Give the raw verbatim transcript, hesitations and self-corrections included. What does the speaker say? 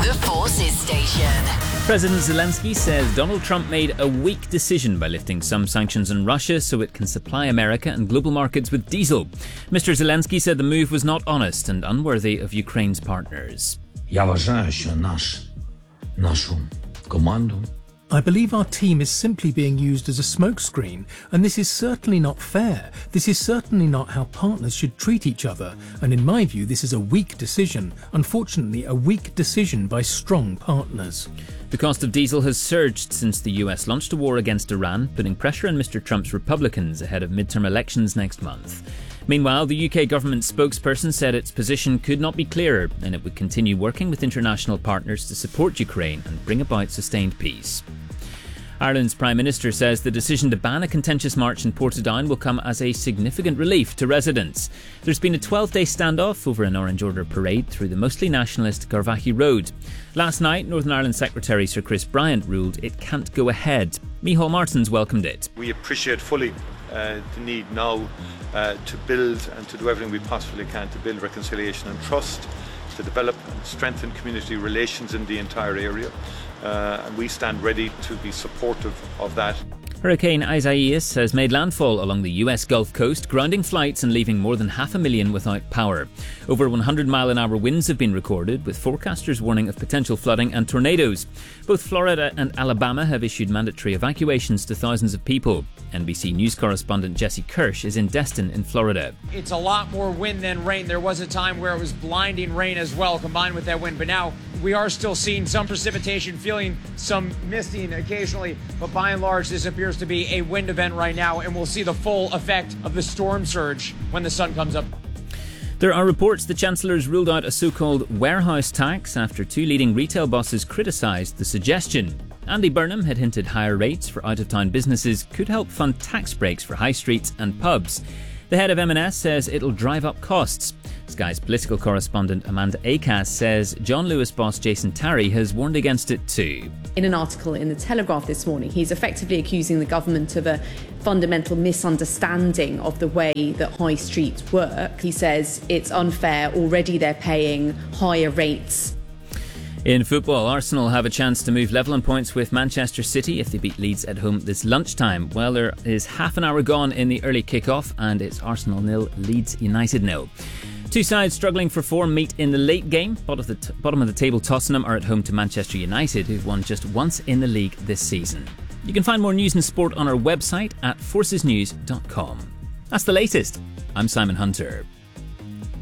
The Forces Station. President Zelensky says Donald Trump made a weak decision by lifting some sanctions on Russia so it can supply America and global markets with diesel. Mister Zelensky said the move was not honest and unworthy of Ukraine's partners. Я вважаю, що наш, нашу команду I believe our team is simply being used as a smokescreen, and this is certainly not fair. This is certainly not how partners should treat each other, and in my view this is a weak decision, unfortunately a weak decision by strong partners. The cost of diesel has surged since the U S launched a war against Iran, putting pressure on Mister Trump's Republicans ahead of midterm elections next month. Meanwhile, the U K government spokesperson said its position could not be clearer and it would continue working with international partners to support Ukraine and bring about sustained peace. Ireland's Prime Minister says the decision to ban a contentious march in Portadown will come as a significant relief to residents. There's been a twelve-day standoff over an Orange Order parade through the mostly nationalist Garvaghy Road. Last night, Northern Ireland Secretary Sir Chris Bryant ruled it can't go ahead. Micheál Martins welcomed it. We appreciate fully uh, the need now uh, to build and to do everything we possibly can to build reconciliation and trust, to develop and strengthen community relations in the entire area. Uh, and we stand ready to be supportive of that. Hurricane Isaias has made landfall along the U S Gulf Coast, grounding flights and leaving more than half a million without power. Over one hundred mile an hour winds have been recorded, with forecasters warning of potential flooding and tornadoes. Both Florida and Alabama have issued mandatory evacuations to thousands of people. N B C News correspondent Jesse Kirsch is in Destin in Florida. It's a lot more wind than rain. There was a time where it was blinding rain as well, combined with that wind. But now we are still seeing some precipitation, feeling some misting occasionally. But by and large, this appears to be a wind event right now, and we'll see the full effect of the storm surge when the sun comes up. There are reports the Chancellor has ruled out a so-called warehouse tax after two leading retail bosses criticised the suggestion. Andy Burnham had hinted higher rates for out-of-town businesses could help fund tax breaks for high streets and pubs. The head of M and S says it'll drive up costs. Sky's political correspondent Amanda Acas says John Lewis boss Jason Tarry has warned against it too. In an article in The Telegraph this morning, he's effectively accusing the government of a fundamental misunderstanding of the way that high streets work. He says it's unfair. Already they're paying higher rates. In football, Arsenal have a chance to move level on points with Manchester City if they beat Leeds at home this lunchtime. Well, there is half an hour gone in the early kick-off and it's Arsenal nil, Leeds United nil. Two sides struggling for form meet in the late game. Bottom of the, t- bottom of the table Tottenham are at home to Manchester United, who've won just once in the league this season. You can find more news and sport on our website at forces news dot com. That's the latest. I'm Simon Hunter.